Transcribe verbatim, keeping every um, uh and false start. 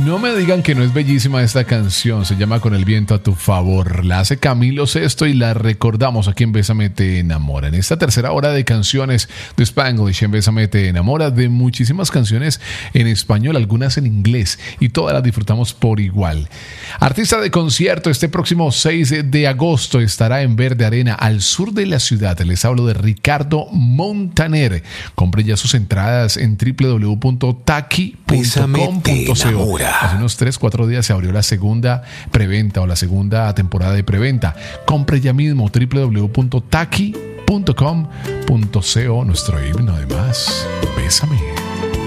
No me digan que no es bellísima esta canción. Se llama Con el viento a tu favor. La hace Camilo Sesto y la recordamos aquí en Bésame te enamora. En esta tercera hora de canciones de Spanglish en Bésame te enamora, de muchísimas canciones en español, algunas en inglés, y todas las disfrutamos por igual. Artista de concierto, este próximo seis de agosto estará en Verde Arena, al sur de la ciudad. Les hablo de Ricardo Montaner. Compre ya sus entradas en w w w punto taki punto com punto co. Hace unos tres cuatro días se abrió la segunda preventa o la segunda temporada de preventa. Compre ya mismo w w w punto taki punto com punto co. Nuestro himno, además. Bésame.